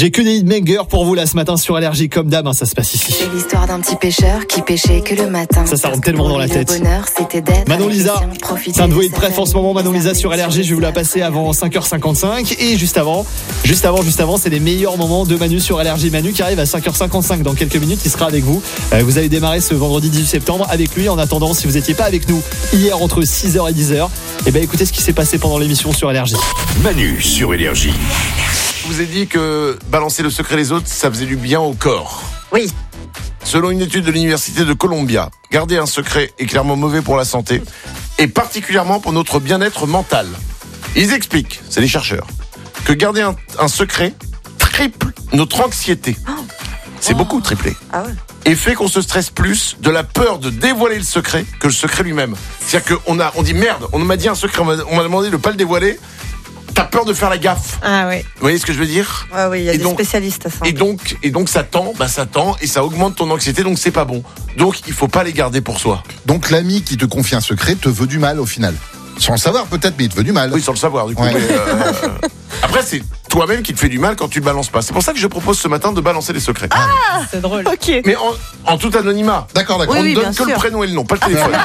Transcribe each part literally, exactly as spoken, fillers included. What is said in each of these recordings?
J'ai que des hitmakers pour vous là ce matin sur Énergie comme d'hab, hein, ça se passe ici. C'est l'histoire d'un petit pêcheur qui pêchait que le matin. Ça, ça rentre tellement dans la tête. Bonheur, Manon Lisa, c'est un de vos hits préf en ce moment. Manon Lisa sur Énergie, je vais vous la passer avant cinq heures cinquante-cinq. Et juste avant, juste avant, juste avant, c'est les meilleurs moments de Manu sur Énergie. Manu qui arrive à cinq heures cinquante-cinq dans quelques minutes, il sera avec vous. Vous avez démarré ce vendredi dix-huit septembre avec lui. En attendant, si vous n'étiez pas avec nous hier entre six heures et dix heures, eh ben écoutez ce qui s'est passé pendant l'émission sur Énergie. Manu sur Énergie. Je vous ai dit que balancer le secret des autres, ça faisait du bien au corps. Oui. Selon une étude de l'université de Columbia, garder un secret est clairement mauvais pour la santé et particulièrement pour notre bien-être mental. Ils expliquent, c'est les chercheurs, que garder un, un secret triple notre anxiété. Oh. C'est oh. beaucoup triplé. Ah ouais. Et fait qu'on se stresse plus de la peur de dévoiler le secret que le secret lui-même. C'est-à-dire qu'on a, on dit merde, on m'a dit un secret, on m'a, on m'a demandé de ne pas le dévoiler. T'as peur de faire la gaffe. Ah oui. Vous voyez ce que je veux dire ? Ah oui, il y a et des donc, spécialistes à ça. Et donc, et donc ça tend, bah ça tend et ça augmente ton anxiété, donc c'est pas bon. Donc il faut pas les garder pour soi. Donc l'ami qui te confie un secret te veut du mal au final. Sans le savoir peut-être, mais il te veut du mal. Oui, sans le savoir du coup. Ouais. Mais, euh, après c'est toi-même qui te fait du mal quand tu le balances pas. C'est pour ça que je propose ce matin de balancer les secrets. Ah, c'est drôle. Ok. Mais en, en tout anonymat. D'accord, d'accord. On Oui, ne oui, donne bien que sûr. le prénom et le nom, pas le téléphone.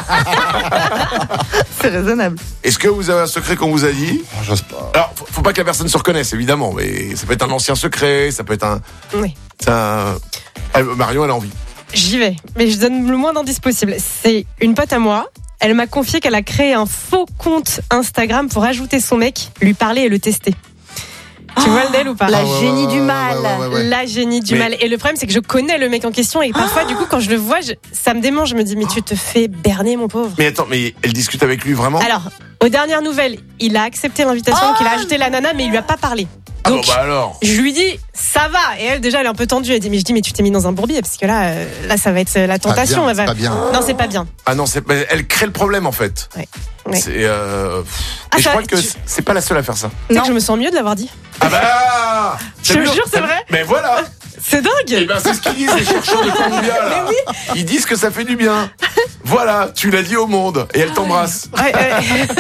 C'est raisonnable. Est-ce que vous avez un secret qu'on vous a dit ? Oh, j'ose pas. Alors, faut, faut pas que la personne se reconnaisse, évidemment, mais ça peut être un ancien secret, ça peut être un... Oui. C'est un... Ah, Marion, elle a envie. J'y vais, mais je donne le moins d'indices possible. C'est une pote à moi. Elle m'a confié qu'elle a créé un faux compte Instagram pour ajouter son mec, lui parler et le tester. Tu Oh, vois le d'elle ou pas ? La Ah ouais, génie ouais, du ouais, mal. ouais, ouais, ouais. La génie du Mais- mal. Et le problème, c'est que je connais le mec en question et parfois, du coup, quand je le vois, je- ça me démange. Je me dis, mais tu te fais berner, mon pauvre. Mais attends, mais elle discute avec lui vraiment ? Alors, aux dernières nouvelles, il a accepté l'invitation, donc il a ajouté la nana, mais il lui a pas parlé. Ah Donc, bon, bah alors. je lui dis, ça va. Et elle, déjà, elle est un peu tendue. Elle dit, mais je dis, mais tu t'es mis dans un bourbier, parce que là, euh, là, ça va être la tentation. bien, Elle va- c'est pas bien. Non, c'est pas bien. Ah non, c'est, mais elle crée le problème en fait. Ouais. Ouais. C'est, euh... Ah, Et je ça- crois que tu- c'est- c'est pas la seule à faire ça. Tu sais Non. que je me sens mieux de l'avoir dit. Ah bah Je te jure, c'est vrai. Mais voilà. C'est Et dingue. ben c'est ce qu'ils disent les chercheurs de Columbia là. Ils disent que ça fait du bien. Voilà, tu l'as dit au monde et elle t'embrasse. Ouais, ouais.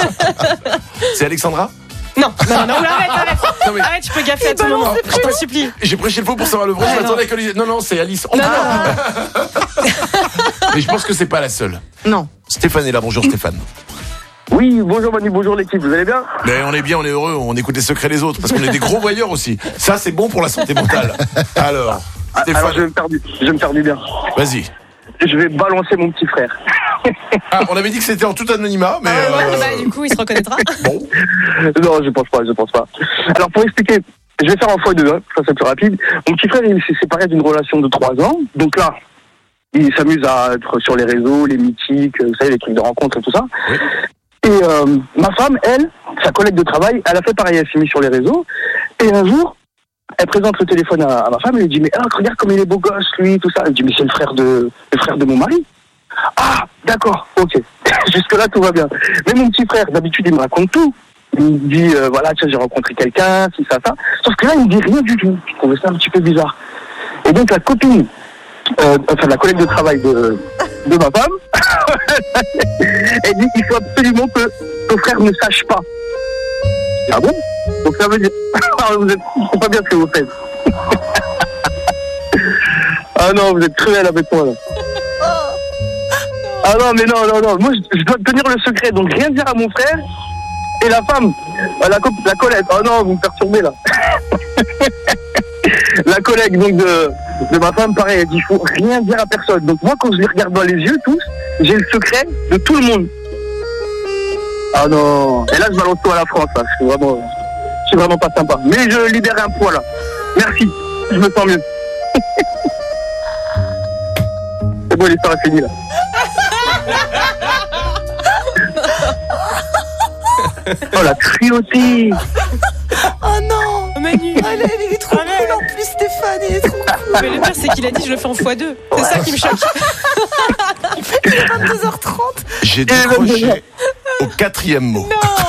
C'est Alexandra ? Non, non, non, oula, arrête, arrête. Non mais Arrête, tu peux gaffer à tout moment. Je t'en supplie. j'ai prêché le faux pour savoir le vrai. Ah, je m'attendais non. à que... Non non, c'est Alice. Oh, Non, non. non. Mais je pense que c'est pas la seule. Non. Stéphane est là. Bonjour Stéphane. Oui, bonjour Manu, bonjour l'équipe, vous allez bien ? Mais on est bien, on est heureux, on écoute les secrets des autres parce qu'on est des gros voyeurs aussi. Ça c'est bon pour la santé mentale. Alors, Ah, Stéphane, Alors je vais me faire du, je vais me faire du bien. vas-y. Je vais balancer mon petit frère. Ah, on avait dit que c'était en tout anonymat, mais Ah, ouais, euh, bah, du coup, il se reconnaîtra. bon. Non, je pense pas, je pense pas. Alors pour expliquer, je vais faire en fois deux, hein, ça c'est plus rapide. Mon petit frère, il s'est séparé d'une relation de trois ans. Donc là, il s'amuse à être sur les réseaux, les mythiques, vous savez, les trucs de rencontres et tout ça. Oui. Et euh, ma femme, elle, sa collègue de travail, elle a fait pareil, elle s'est mise sur les réseaux. Et un jour, elle présente le téléphone à, à ma femme, elle lui dit, mais ah, regarde comme il est beau gosse, lui, tout ça. Elle dit, mais c'est le frère de, le frère de mon mari. Ah, d'accord, ok. Jusque-là, tout va bien. Mais mon petit frère, d'habitude, il me raconte tout. Il me dit, euh, voilà, tiens, j'ai rencontré quelqu'un, si ça, ça. Sauf que là, il me dit rien du tout. Je trouvais ça un petit peu bizarre. Et donc, la copine, euh, enfin, la collègue de travail de, de ma femme, elle dit, il faut absolument que ton frère ne sache pas. Ah bon? Donc, ça veut dire, vous êtes, c'est pas bien ce que vous faites. Ah non, vous êtes cruel avec moi, là. Ah non, mais non, non, non. Moi, je, je dois tenir le secret, donc rien dire à mon frère. Et la femme, euh, la, co- la collègue. Oh non, vous me perturbez, là. La collègue, donc, de, de ma femme, pareil, elle dit, il faut rien dire à personne. Donc moi, quand je les regarde dans les yeux, tous, j'ai le secret de tout le monde. Ah non. Et là, je balance tout à la France, là. Je suis vraiment, je suis vraiment pas sympa. Mais je libère un poids, là. Merci. Je me sens mieux. C'est bon, l'histoire est finie, là. Oh, la cruauté. Oh non. Manu. Ah, là, il est trop cool en plus, Stéphane, il est trop cool. Mais le pire, c'est qu'il a dit, je le fais en fois deux. C'est ça qui me choque. Il est vingt-deux heures trente. J'ai décroché au quatrième mot.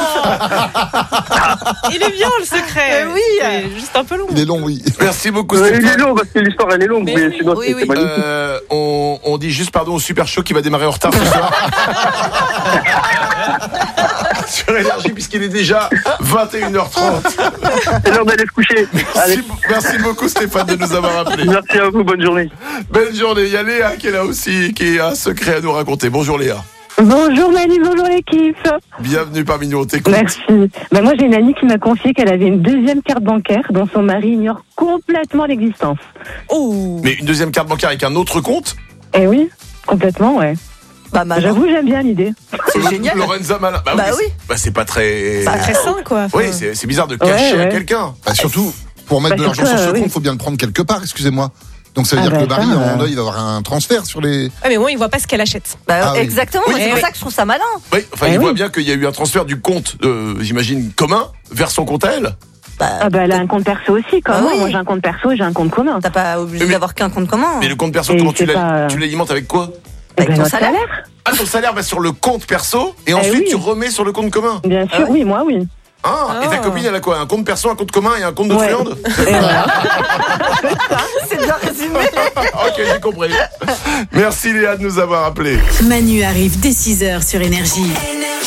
Il est bien, le secret. Euh, oui. C'est juste un peu long. Il est long, oui. Merci beaucoup Euh, il est Stéphane. long parce que l'histoire elle est longue, Mais mais, oui, sinon oui, c'est oui. c'est magnifique. Euh, on, on dit juste pardon au Super Show qui va démarrer en retard ce soir. sur Énergie puisqu'il est déjà vingt et une heures trente. C'est l'heure d'aller se coucher. Allez. Merci, merci beaucoup Stéphane de nous avoir appelés. Merci à vous, bonne journée. Belle journée. Il y a Léa qui est là aussi, qui a un secret à nous raconter. Bonjour Léa. Bonjour Manu, bonjour l'équipe. Bienvenue parmi nous, on t'écoute. Merci. Ben moi j'ai une amie qui m'a confié qu'elle avait une deuxième carte bancaire dont son mari ignore complètement l'existence. Oh. Mais une deuxième carte bancaire avec un autre compte? Eh oui, complètement, ouais. Bah, malin. J'avoue, j'aime bien l'idée. C'est génial. Lorenza Malin. Bah, Bah oui. oui. c'est- Bah c'est pas très. Pas très sain, quoi. Enfin, Oui, c'est, c'est bizarre de cacher Ouais, à ouais. quelqu'un. Bah, surtout, pour mettre Bah, de l'argent surtout, sur ce euh, oui. compte, faut bien le prendre quelque part, excusez-moi. Donc ça veut Ah dire bah, que le mari, ça, à un moment euh. donné, il va avoir un transfert sur les... Ouais, mais bon, il voit pas ce qu'elle achète. Bah, Ah oui. exactement. Oui, c'est c'est pour vrai. ça que je trouve ça malin. Oui, enfin, Eh il oui. voit bien qu'il y a eu un transfert du compte, euh, j'imagine, commun vers son compte à elle. Bah, Ah bah elle a un compte perso aussi, quand Ah même. oui. Moi j'ai un compte perso et j'ai un compte commun. t'as pas obligé Mais- d'avoir qu'un compte commun. Mais le compte perso, Et comment tu, c'est l'al- pas- tu l'alimentes avec quoi? Eh Avec ben, ton notre salaire. Ah, ton salaire va sur le compte perso et Eh ensuite oui. tu remets sur le compte commun. Bien sûr, Ah ouais. oui, moi oui. Ah, et ta Ah. copine, elle a quoi? Un compte perso, un compte commun et un compte de Ouais. friande? Et voilà. C'est bien résumé. Ok, j'ai compris. Merci Léa de nous avoir appelés. Manu arrive dès six heures sur Énergie.